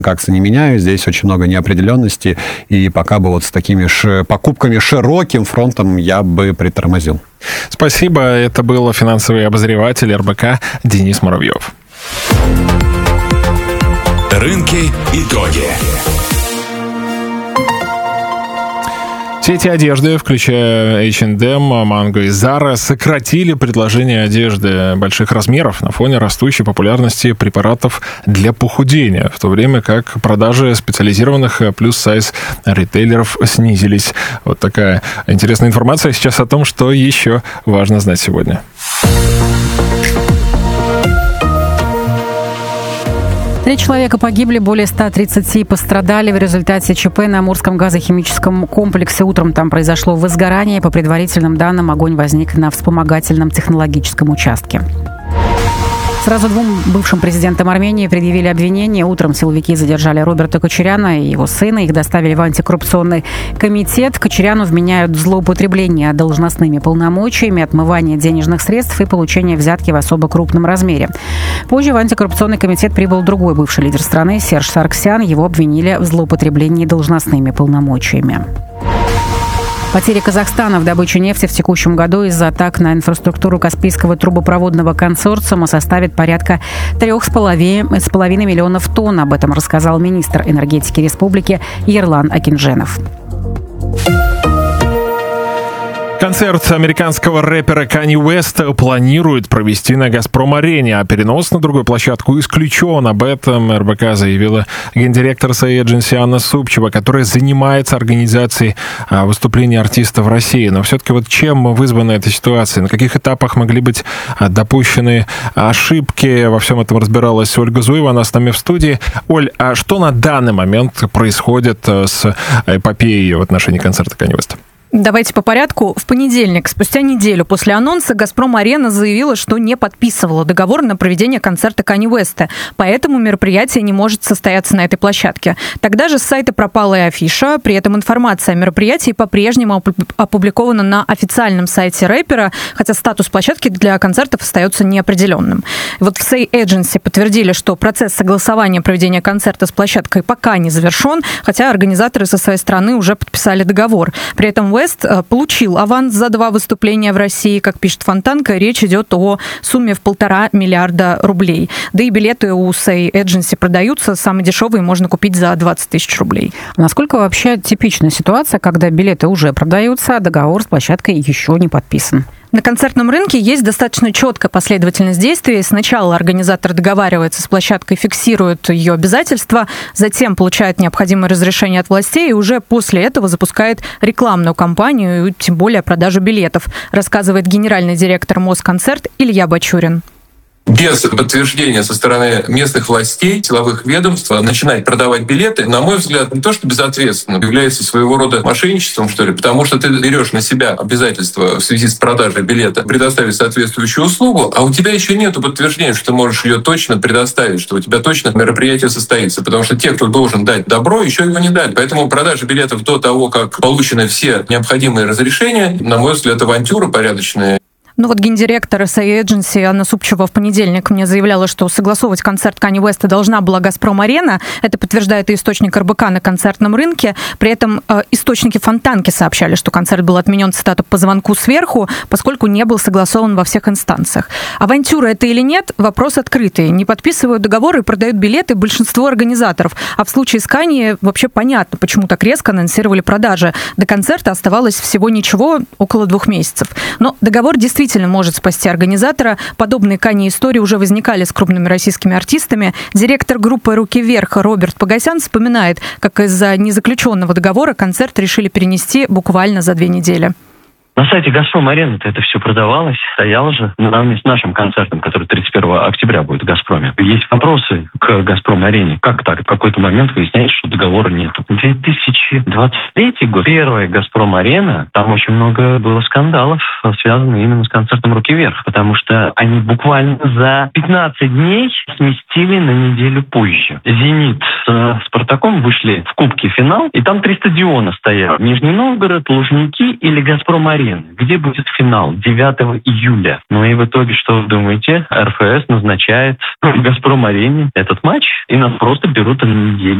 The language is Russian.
Акции не меняю, здесь очень много неопределенности, и пока бы вот с такими покупками широким фронтом я бы притормозил. Спасибо. Это был финансовый обозреватель РБК Денис Муравьев. Рынки и торги. Сети одежды, включая H&M, Mango и Zara, сократили предложение одежды больших размеров на фоне растущей популярности препаратов для похудения, в то время как продажи специализированных плюс-сайз ритейлеров снизились. Вот такая интересная информация сейчас о том, что еще важно знать сегодня. 3 человека погибли, более 130 пострадали в результате ЧП на Амурском газохимическом комплексе. Утром там произошло возгорание. По предварительным данным, огонь возник на вспомогательном технологическом участке. Сразу 2 бывшим президентам Армении предъявили обвинения. Утром силовики задержали Роберта Кочаряна и его сына. Их доставили в антикоррупционный комитет. Кочаряну вменяют злоупотребление должностными полномочиями, отмывание денежных средств и получение взятки в особо крупном размере. Позже в антикоррупционный комитет прибыл другой бывший лидер страны Серж Саргсян. Его обвинили в злоупотреблении должностными полномочиями. Потери Казахстана в добыче нефти в текущем году из-за атак на инфраструктуру Каспийского трубопроводного консорциума составит порядка 3,5 миллионов тонн. Об этом рассказал министр энергетики республики Ерлан Акинженов. Концерт американского рэпера Канье Уэста планируют провести на «Газпром-арене», а перенос на другую площадку исключен. Об этом РБК заявила гендиректор SAY Agency Анна Супчева, которая занимается организацией выступлений артиста в России. Но все-таки вот чем вызвана эта ситуация? На каких этапах могли быть допущены ошибки? Во всем этом разбиралась Ольга Зуева, она с нами в студии. Оль, а что на данный момент происходит с эпопеей в отношении концерта Канье Уэста? Давайте по порядку. В понедельник, спустя неделю после анонса, «Газпром-арена» заявила, что не подписывала договор на проведение концерта Канье Уэста, поэтому мероприятие не может состояться на этой площадке. Тогда же с сайта пропала и афиша, при этом информация о мероприятии по-прежнему опубликована на официальном сайте рэпера, хотя статус площадки для концертов остается неопределенным. Вот в SAY Agency подтвердили, что процесс согласования проведения концерта с площадкой пока не завершен, хотя организаторы со своей стороны уже подписали договор. При этом Уэст получил аванс за 2 выступления в России. Как пишет Фонтанка, речь идет о сумме в 1,5 миллиарда рублей. Да и билеты у SAY Agency продаются. Самые дешевые можно купить за 20 тысяч рублей. Насколько вообще типичная ситуация, когда билеты уже продаются, а договор с площадкой еще не подписан? На концертном рынке есть достаточно четкая последовательность действий. Сначала организатор договаривается с площадкой, фиксирует ее обязательства, затем получает необходимое разрешение от властей и уже после этого запускает рекламную кампанию, тем более продажу билетов, рассказывает генеральный директор Москонцерт Илья Бачурин. Без подтверждения со стороны местных властей, силовых ведомств начинать продавать билеты, на мой взгляд, не то что безответственно, является своего рода мошенничеством, что ли, потому что ты берешь на себя обязательство в связи с продажей билета предоставить соответствующую услугу, а у тебя еще нет подтверждения, что ты можешь ее точно предоставить, что у тебя точно мероприятие состоится, потому что те, кто должен дать добро, еще его не дали. Поэтому продажа билетов до того, как получены все необходимые разрешения, на мой взгляд, авантюра порядочная. Ну вот гендиректор SAY Agency Анна Супчева в понедельник мне заявляла, что согласовывать концерт Канье Уэста должна была «Газпром-арена». Это подтверждает и источник РБК на концертном рынке. При этом источники Фонтанки сообщали, что концерт был отменен, цитата, «по звонку сверху», поскольку не был согласован во всех инстанциях. Авантюра это или нет? Вопрос открытый. Не подписывают договоры и продают билеты большинство организаторов. А в случае с Канье вообще понятно, почему так резко анонсировали продажи. До концерта оставалось всего ничего, около 2 месяцев. Но договор действительно может спасти организатора. Подобные Канье истории уже возникали с крупными российскими артистами. Директор группы «Руки вверх» Роберт Погосян вспоминает, как из-за незаключенного договора концерт решили перенести буквально за 2 недели. На сайте «Газпром-арены» это все продавалось, стояло же наравне с нашим концертом, который 31 октября будет в «Газпроме». Есть вопросы к «Газпром-арене». Как так? В какой-то момент выясняется, что договора нет. 2023 год, первая «Газпром-арена», там очень много было скандалов, связанных именно с концертом «Руки вверх», потому что они буквально за 15 дней сместили на неделю позже. «Зенит» с «Спартаком» вышли в кубке финал, и там 3 стадиона стояли. Нижний Новгород, Лужники или «Газпром-арена». арены? Где будет финал? 9 июля. Ну и в итоге, что вы думаете? РФС назначает в «Газпром-арене» этот матч, и нас просто берут на неделю.